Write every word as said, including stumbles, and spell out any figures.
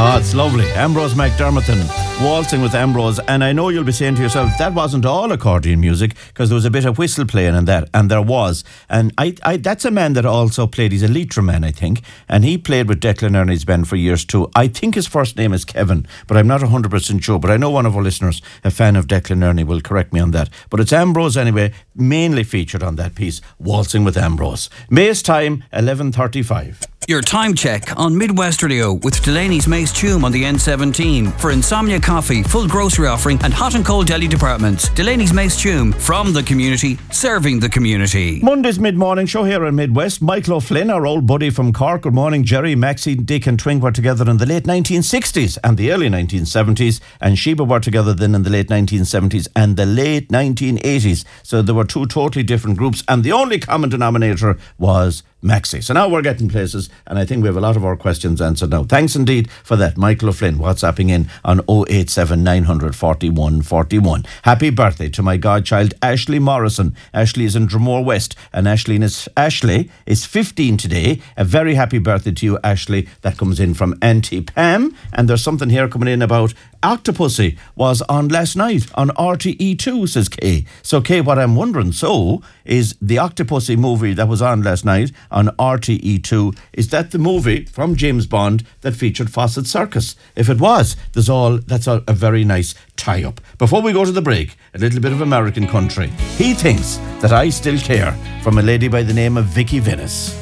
Oh, it's lovely. Ambrose McDermott and Waltzing with Ambrose. And I know you'll be saying to yourself, that wasn't all accordion music, because there was a bit of whistle playing in that, and there was. And I, I that's a man that also played, he's a Leitrim man, I think, and he played with Declan Ernie's band for years too. I think his first name is Kevin, but I'm not one hundred percent sure. But I know one of our listeners, a fan of Declan Ernie, will correct me on that. But it's Ambrose anyway, mainly featured on that piece, Waltzing with Ambrose. May's time, eleven thirty-five. Your time check on Midwest Radio with Delaney's Mace Tume on the N seventeen. For Insomnia Coffee, full grocery offering and hot and cold deli departments. Delaney's Mace Tume, from the community, serving the community. Monday's mid-morning show here in Midwest. Michael O'Flynn, our old buddy from Cork. Good morning. Jerry, Maxie, Dick and Twing were together in the late nineteen sixties and the early nineteen seventies. And Sheba were together then in the late nineteen seventies and the late nineteen eighties. So there were two totally different groups. And the only common denominator was Maxi. So now we're getting places, and I think we have a lot of our questions answered now. Thanks indeed for that, Michael O'Flynn, WhatsApping in on oh eight seven nine hundred forty-one forty-one. Happy birthday to my godchild Ashley Morrison. Ashley is in Dromore West, and Ashley is, Ashley is fifteen today. A very happy birthday to you, Ashley. That comes in from Auntie Pam, and there's something here coming in about Octopussy was on last night on R T E two, says Kay. So Kay, what I'm wondering, so, is the Octopussy movie that was on last night on R T E two, is that the movie from James Bond that featured Fawcett Circus? If it was, there's all that's a, a very nice tie-up. Before we go to the break, a little bit of American country. He Thinks That I Still Care, from a lady by the name of Vicky Venice.